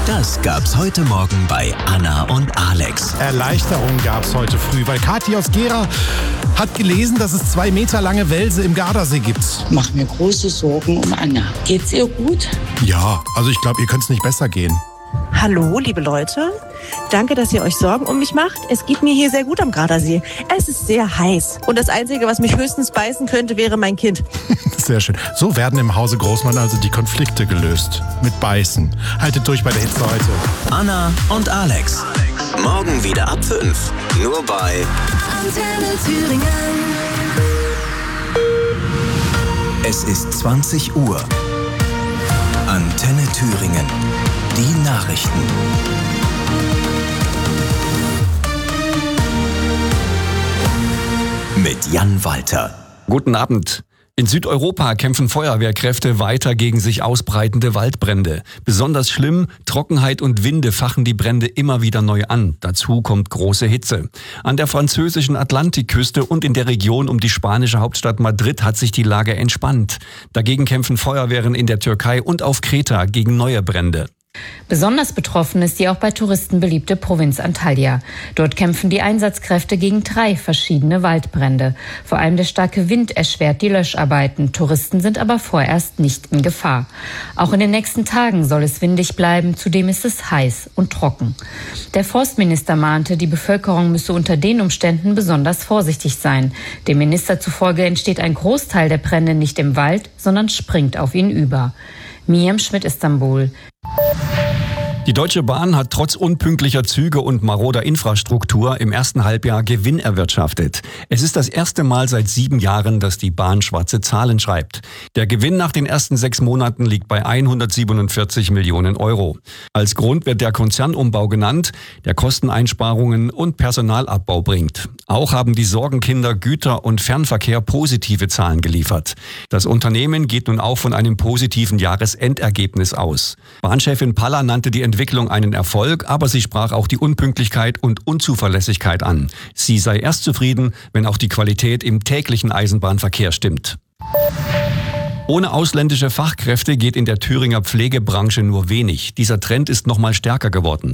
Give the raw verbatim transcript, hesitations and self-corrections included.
Das gab's heute Morgen bei Anna und Alex. Erleichterung gab's heute früh, weil Kathi aus Gera hat gelesen, dass es zwei Meter lange Welse im Gardasee gibt. Mach mir große Sorgen um Anna. Geht's ihr gut? Ja, also ich glaube, ihr könnt's nicht besser gehen. Hallo, liebe Leute. Danke, dass ihr euch Sorgen um mich macht. Es geht mir hier sehr gut am Gardasee. Es ist sehr heiß. Und das Einzige, was mich höchstens beißen könnte, wäre mein Kind. Sehr schön. So werden im Hause Großmann also die Konflikte gelöst. Mit Beißen. Haltet durch bei der Hitze heute. Anna und Alex. Morgen wieder ab fünf. Nur bei Antenne Thüringen. Es ist zwanzig Uhr. Antenne Thüringen. Die Nachrichten. Mit Jan Walter. Guten Abend. In Südeuropa kämpfen Feuerwehrkräfte weiter gegen sich ausbreitende Waldbrände. Besonders schlimm, Trockenheit und Winde fachen die Brände immer wieder neu an. Dazu kommt große Hitze. An der französischen Atlantikküste und in der Region um die spanische Hauptstadt Madrid hat sich die Lage entspannt. Dagegen kämpfen Feuerwehren in der Türkei und auf Kreta gegen neue Brände. Besonders betroffen ist die auch bei Touristen beliebte Provinz Antalya. Dort kämpfen die Einsatzkräfte gegen drei verschiedene Waldbrände. Vor allem der starke Wind erschwert die Löscharbeiten. Touristen sind aber vorerst nicht in Gefahr. Auch in den nächsten Tagen soll es windig bleiben, zudem ist es heiß und trocken. Der Forstminister mahnte, die Bevölkerung müsse unter den Umständen besonders vorsichtig sein. Dem Minister zufolge entsteht ein Großteil der Brände nicht im Wald, sondern springt auf ihn über. Miriam Schmidt, Istanbul. Die Deutsche Bahn hat trotz unpünktlicher Züge und maroder Infrastruktur im ersten Halbjahr Gewinn erwirtschaftet. Es ist das erste Mal seit sieben Jahren, dass die Bahn schwarze Zahlen schreibt. Der Gewinn nach den ersten sechs Monaten liegt bei hundertsiebenundvierzig Millionen Euro. Als Grund wird der Konzernumbau genannt, der Kosteneinsparungen und Personalabbau bringt. Auch haben die Sorgenkinder Güter- und Fernverkehr positive Zahlen geliefert. Das Unternehmen geht nun auch von einem positiven Jahresendergebnis aus. Bahnchefin Paller nannte die Entwicklung einen Erfolg, aber sie sprach auch die Unpünktlichkeit und Unzuverlässigkeit an. Sie sei erst zufrieden, wenn auch die Qualität im täglichen Eisenbahnverkehr stimmt. Ohne ausländische Fachkräfte geht in der Thüringer Pflegebranche nur wenig. Dieser Trend ist noch mal stärker geworden.